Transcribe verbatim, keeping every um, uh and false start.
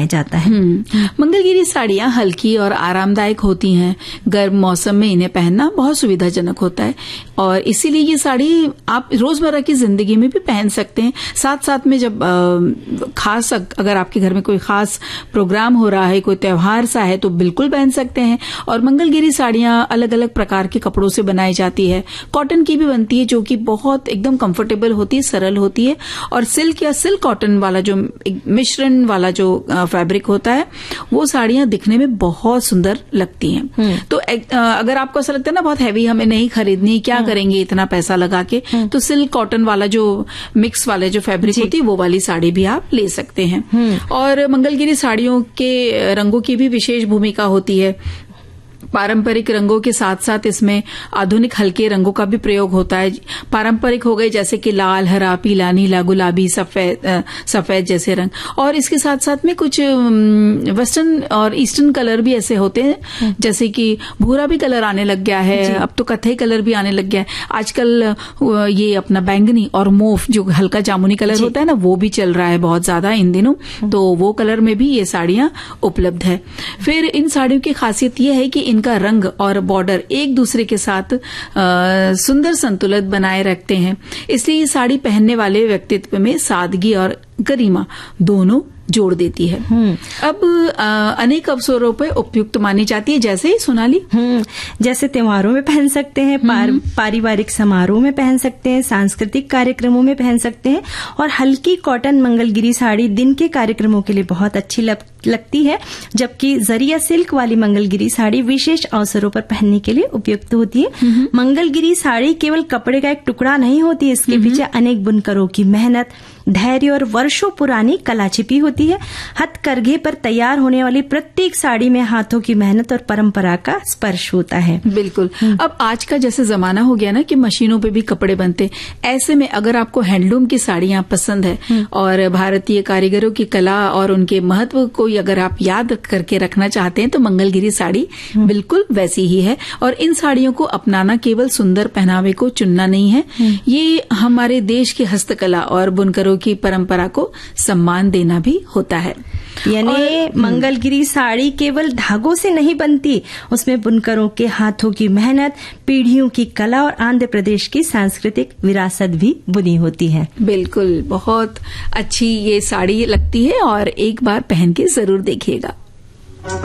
बनाया जाता है। मंगलगिरी साड़ियां हल्की और आरामदायक होती हैं। गर्म मौसम में इन्हें पहनना बहुत सुविधाजनक होता है और इसीलिए ये साड़ी आप रोजमर्रा की जिंदगी में भी पहन सकते हैं। साथ साथ में जब आ, खास अगर आपके घर में कोई खास प्रोग्राम हो रहा है, कोई त्योहार सा है, तो बिल्कुल पहन सकते हैं। और मंगलगिरी साड़ियां अलग अलग प्रकार के कपड़ों से बनाई जाती है। कॉटन की भी बनती है जो कि बहुत एकदम कंफर्टेबल होती है, सरल होती है। और सिल्क या सिल्क कॉटन वाला जो मिश्रण वाला जो फैब्रिक होता है वो साड़ियां दिखने में बहुत सुंदर लगती हैं। तो अगर आपको ऐसा लगता है ना बहुत हैवी हमें नहीं खरीदनी, क्या करेंगे इतना पैसा लगा के, तो सिल्क कॉटन वाला जो मिक्स वाले जो फैब्रिक होती है वो वाली साड़ी भी आप ले सकते हैं। और मंगलगिरी साड़ियों के रंगों की भी विशेष भूमिका होती है। पारंपरिक रंगों के साथ साथ इसमें आधुनिक हल्के रंगों का भी प्रयोग होता है। पारंपरिक हो गए जैसे कि लाल, हरा, पीला, नीला, गुलाबी, सफेद सफेद जैसे रंग, और इसके साथ साथ में कुछ वेस्टर्न और ईस्टर्न कलर भी ऐसे होते हैं, जैसे कि भूरा भी कलर आने लग गया है, अब तो कत्थई कलर भी आने लग गया है आजकल। ये अपना बैंगनी और मोफ जो हल्का जामुनी कलर होता है ना, वो भी चल रहा है बहुत ज्यादा इन दिनों, तो वो कलर में भी ये साड़ियां उपलब्ध है। फिर इन साड़ियों की खासियत ये है कि इनका रंग और बॉर्डर एक दूसरे के साथ आ, सुंदर संतुलन बनाए रखते हैं, इसलिए ये साड़ी पहनने वाले व्यक्तित्व में सादगी और गरिमा दोनों जोड़ देती है। अब आ, अनेक अवसरों पर उपयुक्त मानी जाती है, जैसे सोनाली जैसे त्योहारों में पहन सकते हैं, पार, पारिवारिक समारोह में पहन सकते हैं, सांस्कृतिक कार्यक्रमों में पहन सकते हैं। और हल्की कॉटन मंगलगिरी साड़ी दिन के कार्यक्रमों के लिए बहुत अच्छी लग, लगती है, जबकि जरिया सिल्क वाली मंगलगिरी साड़ी विशेष अवसरों पर पहनने के लिए उपयुक्त होती है। मंगलगिरी साड़ी केवल कपड़े का एक टुकड़ा नहीं होती, इसके पीछे अनेक बुनकरों की मेहनत, धैर्य और वर्षों पुरानी कला छिपी होती है। हथकरघे पर तैयार होने वाली प्रत्येक साड़ी में हाथों की मेहनत और परंपरा का स्पर्श होता है। बिल्कुल। अब आज का जैसे जमाना हो गया ना कि मशीनों पे भी कपड़े बनते, ऐसे में अगर आपको हैंडलूम की साड़ियां पसंद है और भारतीय कारीगरों की कला और उनके महत्व को अगर आप याद करके रखना चाहते हैं, तो मंगलगिरी साड़ी बिल्कुल वैसी ही है। और इन साड़ियों को अपनाना केवल सुंदर पहनावे को चुनना नहीं है, ये हमारे देश की हस्तकला और बुनकरों की परंपरा को सम्मान देना भी होता है। यानी मंगलगिरी साड़ी केवल धागों से नहीं बनती, उसमें बुनकरों के हाथों की मेहनत, पीढ़ियों की कला और आंध्र प्रदेश की सांस्कृतिक विरासत भी बुनी होती है। बिल्कुल, बहुत अच्छी ये साड़ी लगती है और एक बार पहन के जरूर देखिएगा।